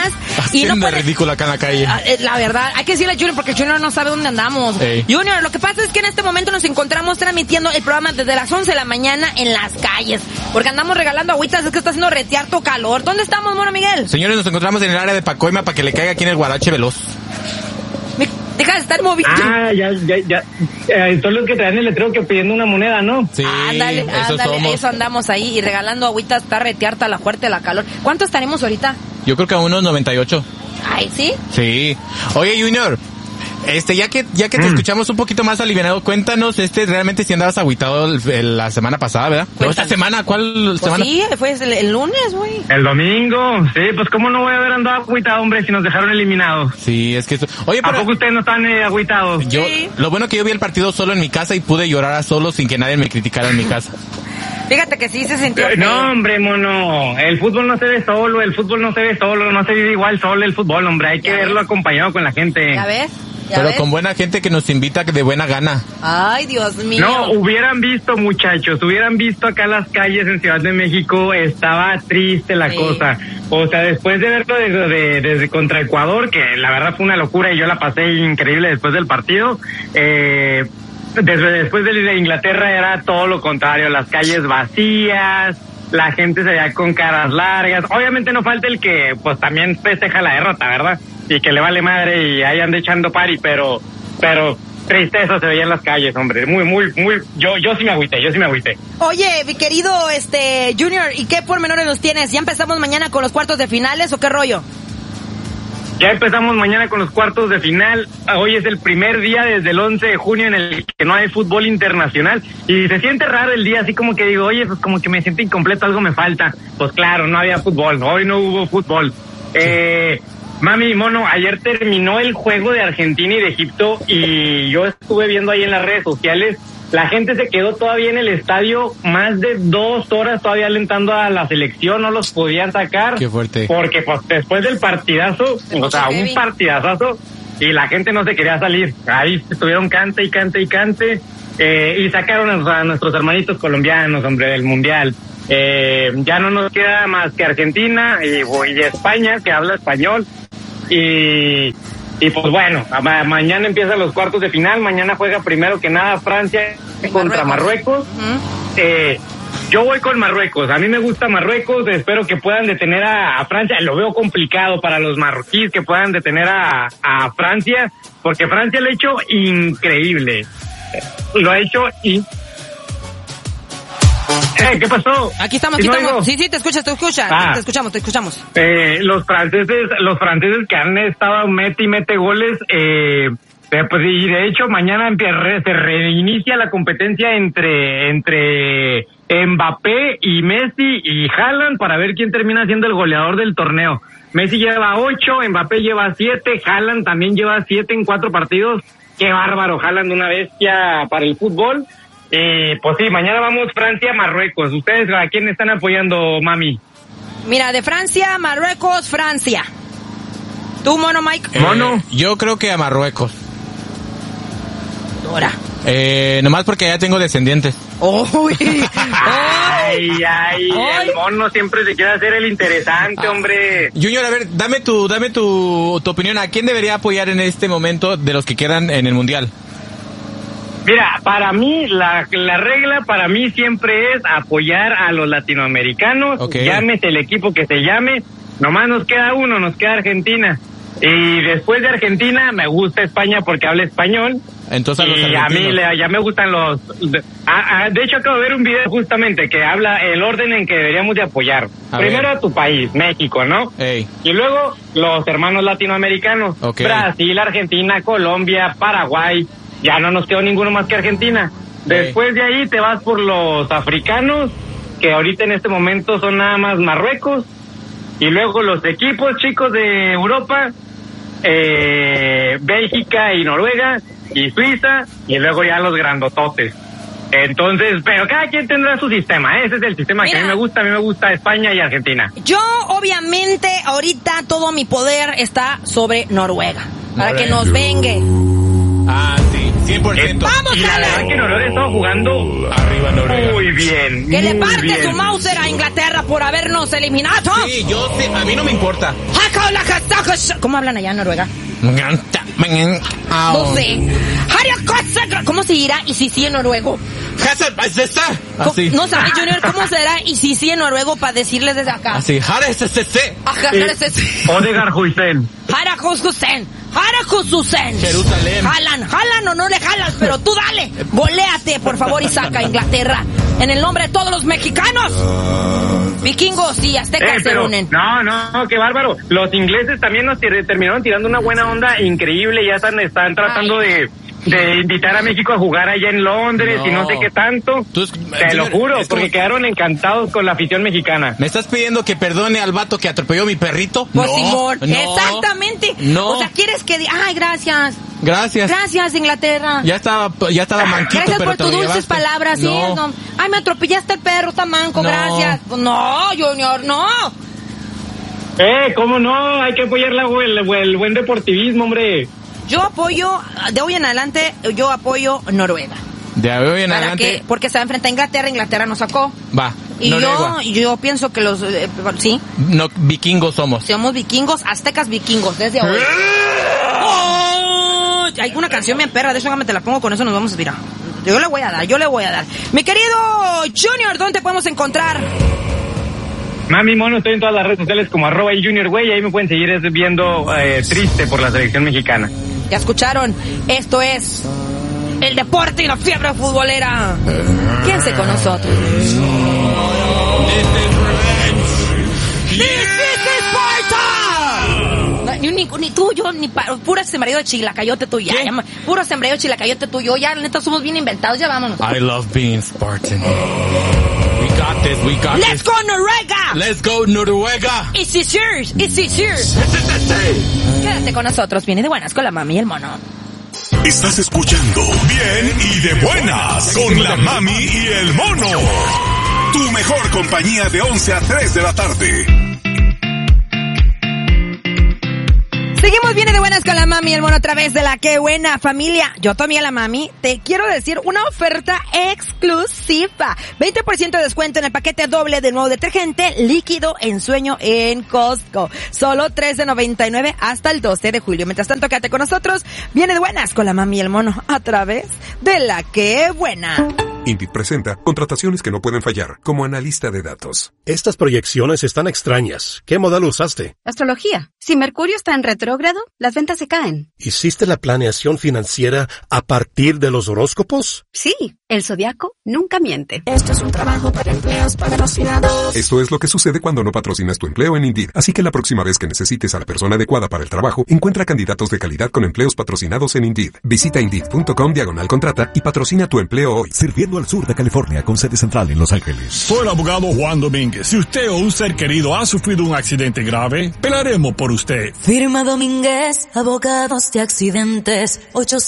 días. Y no puede... ridícula acá en la calle. La verdad, hay que decirle a Junior porque Junior no sabe dónde andamos. Ey. Junior, lo que pasa es que en este momento nos encontramos transmitiendo el programa desde las 11 de la mañana en las calles. Porque andamos regalando agüitas, es que está haciendo retearto calor. ¿Dónde estamos, mono Miguel? Señores, nos encontramos en el área de Pacoima para que le caiga aquí en el Guarache Veloz. Deja de estar moviendo. Ya. Son los que traen el letrero que pidiendo una moneda, ¿no? Sí, ándale, eso andamos ahí y regalando agüitas, está retearta la fuerte la calor. ¿Cuánto estaremos ahorita? Yo creo que a unos 98. Ay, ¿sí? Sí. Oye, Junior, ya que te escuchamos un poquito más alivianado, cuéntanos, realmente si andabas agüitado la semana pasada, ¿verdad? ¿O esta semana? ¿Cuál semana? Sí, fue el lunes, güey. El domingo, sí, pues cómo no voy a haber andado agüitado, hombre, si nos dejaron eliminados. Sí, es que eso... Oye, ¿a poco ustedes no están agüitados? Sí. Lo bueno que yo vi el partido solo en mi casa y pude llorar a solo sin que nadie me criticara en mi casa. Fíjate que sí se sintió no, hombre, mono, el fútbol no se ve solo, no se vive igual solo el fútbol, hombre, hay que verlo acompañado con la gente. ¿Ya ves? Pero con buena gente que nos invita de buena gana. Ay, Dios mío. No, hubieran visto, muchachos, acá las calles en Ciudad de México, estaba triste la cosa. O sea, después de verlo desde contra Ecuador, que la verdad fue una locura y yo la pasé increíble después del partido, después de Inglaterra era todo lo contrario, las calles vacías, la gente se veía con caras largas. Obviamente no falta el que pues también festeja la derrota, ¿verdad? Y que le vale madre y ahí anda echando party, pero tristeza se veía en las calles, hombre. Muy, yo sí me agüité. Oye, mi querido Junior, ¿y qué pormenores nos tienes? ¿Ya empezamos mañana con los cuartos de finales o qué rollo? Ya empezamos mañana con los cuartos de final. Hoy es el primer día desde el 11 de junio en el que no hay fútbol internacional. Y se siente raro el día, así como que digo, oye, pues como que me siento incompleto, algo me falta. Pues claro, no había fútbol, hoy no hubo fútbol. Mami, mono, ayer terminó el juego de Argentina y de Egipto y yo estuve viendo ahí en las redes sociales. La gente se quedó todavía en el estadio más de 2 horas todavía alentando a la selección, no los podían sacar. Qué fuerte. Porque pues después del partidazo, o sea, un partidazazo, y la gente no se quería salir. Ahí estuvieron cante y sacaron a nuestros hermanitos colombianos, hombre, del Mundial. Ya no nos queda más que Argentina y España, que habla español. Y pues bueno, mañana empiezan los cuartos de final. Mañana juega primero que nada Francia contra Marruecos. Yo voy con Marruecos. A mí me gusta Marruecos. Espero que puedan detener a Francia. Lo veo complicado para los marroquíes que puedan detener a Francia, porque Francia lo ha hecho increíble. Lo ha hecho ¿qué pasó? Aquí estamos, Sí, te escuchas. Te escuchamos. Los franceses que han estado mete goles, pues y de hecho mañana se reinicia la competencia entre Mbappé y Messi y Haaland para ver quién termina siendo el goleador del torneo. Messi lleva 8, Mbappé lleva 7, Haaland también lleva 7 en 4 partidos. Qué bárbaro, Haaland, una bestia para el fútbol. Pues sí, mañana vamos Francia-Marruecos. ¿Ustedes a quién están apoyando, mami? Mira, de Francia, Marruecos, Francia. ¿Tú, mono Mike? Mono. Yo creo que a Marruecos. Dora. Nomás porque ya tengo descendientes. ¡Uy! ¡Ay! El mono siempre se quiere hacer el interesante, hombre. Junior, a ver, dame tu opinión. ¿A quién debería apoyar en este momento de los que quedan en el Mundial? Mira, para mí, la regla para mí siempre es apoyar a los latinoamericanos, llámese el equipo que se llame, nomás nos queda uno, nos queda Argentina. Y después de Argentina me gusta España porque habla español. Entonces y a mí ya me gustan los... de hecho acabo de ver un video justamente que habla el orden en que deberíamos de apoyar. Primero a tu país, México, ¿no? Ey. Y luego los hermanos latinoamericanos. Brasil, Argentina, Colombia, Paraguay. Ya no nos quedó ninguno más que Argentina. Después de ahí te vas por los africanos, que ahorita en este momento son nada más Marruecos. Y luego los equipos chicos de Europa, Bélgica y Noruega y Suiza, y luego ya los grandototes. Entonces, pero cada quien tendrá su sistema, ese es el sistema que a mí me gusta España y Argentina. Yo obviamente ahorita todo mi poder está sobre Noruega, para que nos vengue. Ah, sí. 100%. ¡Vamos, Y la verdad Alan! que Noruega estaba jugando Arriba Noruega. muy bien. Que le muy parte bien. su Mauser a Inglaterra por habernos eliminado. Sí, yo sí, a mí no me importa. ¿Cómo hablan allá en Noruega? No No sé. ¿Cómo se dirá y si sí en noruego? Así. No sabes, Junior, ¿cómo será y si sí en noruego para decirles desde acá? Así. Odegaard Huijsen. Harakususen. Jerusalén. Jalan o no le jalas, pero tú dale. Goléate, por favor, y saca a Inglaterra. En el nombre de todos los mexicanos. Vikingos y aztecas se Pero, unen. no, qué bárbaro. Los ingleses también nos terminaron tirando una buena onda increíble. Ya están tratando de invitar a México a jugar allá en Londres y no sé qué tanto. Te lo juro, porque quedaron encantados con la afición mexicana. ¿Me estás pidiendo que perdone al vato que atropelló a mi perrito? Pues No, Simón, no, exactamente. No. O sea, ¿quieres que ay, gracias? Gracias. Gracias, Inglaterra. Ya estaba manquito, Gracias pero por te tus lo dulces llevaste. palabras, No. sí, no. Ay, me atropellaste el perro, está manco, No. gracias. No, Junior, no. ¿Cómo no? Hay que apoyar el buen deportivismo, hombre. Yo apoyo, de hoy en adelante, yo apoyo Noruega. De hoy en ¿Para adelante. qué? Porque se va a enfrentar a Inglaterra, Inglaterra nos sacó. Va. Y Noruega. yo pienso que los, sí, No, vikingos somos. somos vikingos, aztecas vikingos, desde hoy. ¡Oh! Hay una canción bien perra, de eso me te la pongo, con eso nos vamos a tirar. Yo le voy a dar. Mi querido Junior, ¿dónde te podemos encontrar? Mami Mono, estoy en todas las redes sociales como @juniorgüey, ahí me pueden seguir viendo triste por la selección mexicana. Ya escucharon, esto es el deporte y la fiebre futbolera. Quédense con nosotros. ¡This is Sparta! Ni tú, yo, puro sembradío de chilacayote tuyo. ¿Qué? Puro sembradío de chilacayote tuyo. Ya, neta, somos bien inventados, ya vámonos. I love being Spartan. We got ¡Let's this. go, Noruega! Let's go, Noruega. It's yours. Quédate con nosotros, viene de buenas con la mami y el mono. Estás escuchando Bien y de Buenas con la mami y el mono. Tu mejor compañía de 11 a 3 de la tarde. Seguimos bien de buenas con la mami y el mono a través de la Qué Buena Familia. Yo, Tommy, la mami, te quiero decir una oferta exclusiva. 20% de descuento en el paquete doble del nuevo detergente líquido Ensueño en Costco. Solo $13.99 hasta el 12 de julio. Mientras tanto, quédate con nosotros. Viene de buenas con la mami y el mono a través de la Qué Buena. Indeed presenta contrataciones que no pueden fallar como analista de datos. Estas proyecciones están extrañas. ¿Qué modelo usaste? Astrología. Si Mercurio está en retrógrado, las ventas se caen. ¿Hiciste la planeación financiera a partir de los horóscopos? Sí, el zodiaco nunca miente. Esto es un trabajo para empleos patrocinados. Esto es lo que sucede cuando no patrocinas tu empleo en Indeed. Así que la próxima vez que necesites a la persona adecuada para el trabajo, encuentra candidatos de calidad con empleos patrocinados en Indeed. Visita Indeed.com/contrata y patrocina tu empleo hoy. Sirviendo al sur de California con sede central en Los Ángeles. Soy el abogado Juan Domínguez. Si usted o un ser querido ha sufrido un accidente grave, pelaremos por usted. Firma Domínguez, abogados de accidentes,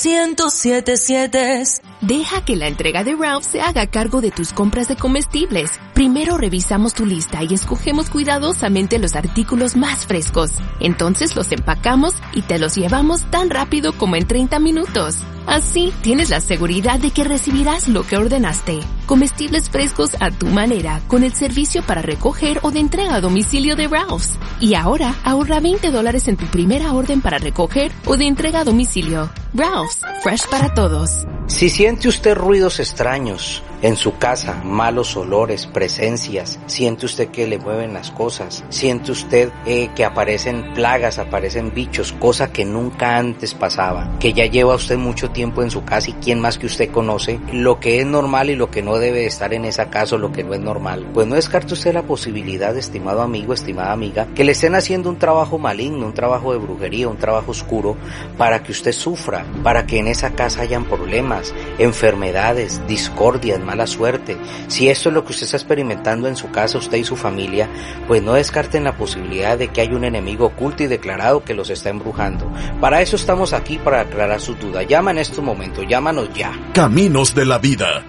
800-77. Deja que la entrega de Ralph se haga cargo de tus compras de comestibles. Primero revisamos tu lista y escogemos cuidadosamente los artículos más frescos. Entonces los empacamos y te los llevamos tan rápido como en 30 minutos. Así tienes la seguridad de que recibirás lo que ordenaste. Comestibles frescos a tu manera, con el servicio para recoger o de entrega a domicilio de Ralph's. Y ahora ahorra $20 en tu primera orden para recoger o de entrega a domicilio. Ralph's, fresh para todos. Si siente usted ruidos extraños en su casa, malos olores, presencias, siente usted que le mueven las cosas, siente usted que aparecen plagas, aparecen bichos, cosa que nunca antes pasaba, que ya lleva usted mucho tiempo en su casa y quién más que usted conoce lo que es normal y lo que no debe estar en esa casa o lo que no es normal, pues no descarte usted la posibilidad, estimado amigo, estimada amiga, que le estén haciendo un trabajo maligno, un trabajo de brujería, un trabajo oscuro, para que usted sufra, para que en esa casa hayan problemas, enfermedades, discordias, mala suerte. Si esto es lo que usted está experimentando en su casa, usted y su familia, pues no descarten la posibilidad de que hay un enemigo oculto y declarado que los está embrujando. Para eso estamos aquí, para aclarar sus dudas. Llama en estos momentos, llámanos ya. Caminos de la Vida.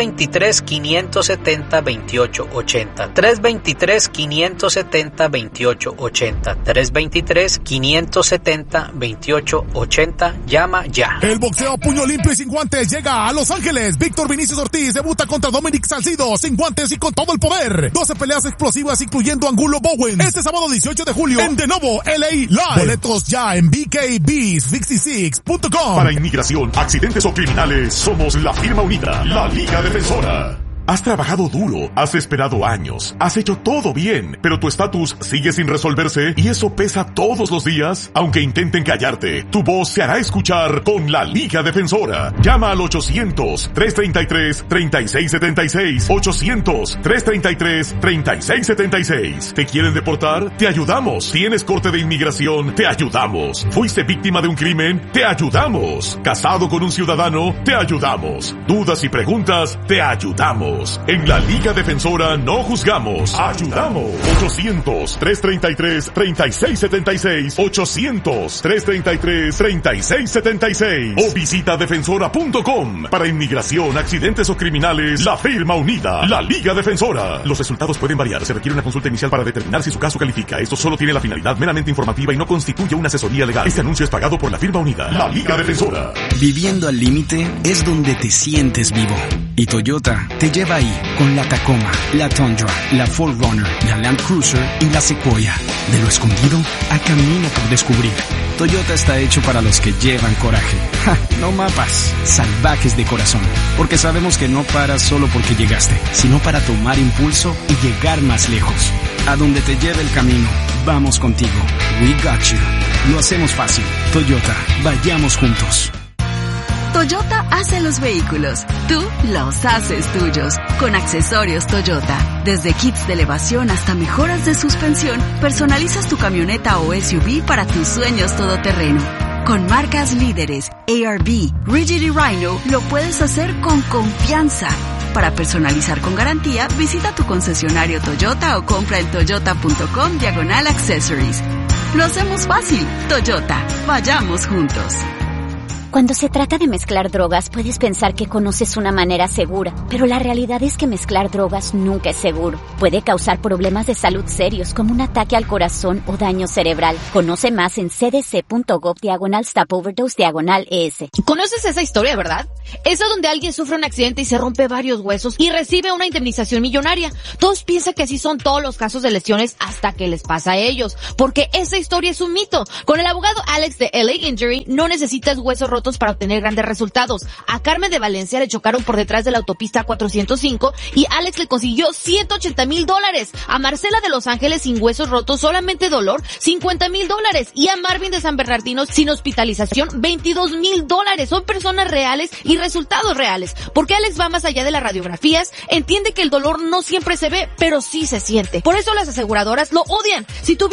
323-570-2880. 323-570-2880. 323-570-2880. Llama ya. El boxeo a puño limpio y sin guantes llega a Los Ángeles. Víctor Vinicius Ortiz debuta contra Dominic Salcido, sin guantes y con todo el poder. 12 peleas explosivas incluyendo Angulo Bowen. Este sábado 18 de julio en De Novo, LA Live. Boletos ya en BKB66.com. Para inmigración, accidentes o criminales, somos la firma unida, la Liga Defensora. Has trabajado duro, has esperado años, has hecho todo bien, pero tu estatus sigue sin resolverse y eso pesa todos los días. Aunque intenten callarte, tu voz se hará escuchar con la Liga Defensora. Llama al 800-333-3676. 800-333-3676. ¿Te quieren deportar? Te ayudamos. ¿Tienes corte de inmigración? Te ayudamos. ¿Fuiste víctima de un crimen? Te ayudamos. ¿Casado con un ciudadano? Te ayudamos. ¿Dudas y preguntas? Te ayudamos. En la Liga Defensora no juzgamos, ayudamos. 800-333-3676. 800-333-3676. O visita defensora.com. Para inmigración, accidentes o criminales, la firma unida, la Liga Defensora. Los resultados pueden variar. Se requiere una consulta inicial para determinar si su caso califica. Esto solo tiene la finalidad meramente informativa y no constituye una asesoría legal. Este anuncio es pagado por la firma unida, la Liga Defensora. Viviendo al límite es donde te sientes vivo. Y Toyota te lleva ahí con la Tacoma, la Tundra, la 4Runner, la Land Cruiser y la Sequoia. De lo escondido a camino por descubrir. Toyota está hecho para los que llevan coraje. ¡Ja! No mapas, salvajes de corazón. Porque sabemos que no paras solo porque llegaste, sino para tomar impulso y llegar más lejos. A donde te lleve el camino, vamos contigo. We got you. Lo hacemos fácil. Toyota, vayamos juntos. Toyota hace los vehículos, tú los haces tuyos, con accesorios Toyota. Desde kits de elevación hasta mejoras de suspensión, personalizas tu camioneta o SUV para tus sueños todoterreno. Con marcas líderes, ARB, Rigid y Rhino, lo puedes hacer con confianza. Para personalizar con garantía, visita tu concesionario Toyota o compra en toyota.com/accessories. Lo hacemos fácil. Toyota, vayamos juntos. Cuando se trata de mezclar drogas, puedes pensar que conoces una manera segura, pero la realidad es que mezclar drogas nunca es seguro. Puede causar problemas de salud serios como un ataque al corazón o daño cerebral. Conoce más en cdc.gov/stopoverdose/ES. ¿Conoces esa historia, verdad? Esa donde alguien sufre un accidente y se rompe varios huesos y recibe una indemnización millonaria. Todos piensan que así son todos los casos de lesiones hasta que les pasa a ellos, porque esa historia es un mito. Con el abogado Alex de LA Injury no necesitas huesos rotos para obtener grandes resultados. A Carmen de Valencia le chocaron por detrás de la autopista 405 y Alex le consiguió $180,000. A Marcela de Los Ángeles sin huesos rotos, solamente dolor, $50,000. Y a Marvin de San Bernardino sin hospitalización, $22,000. Son personas reales y resultados reales. Porque Alex va más allá de las radiografías, entiende que el dolor no siempre se ve, pero sí se siente. Por eso las aseguradoras lo odian. Si tú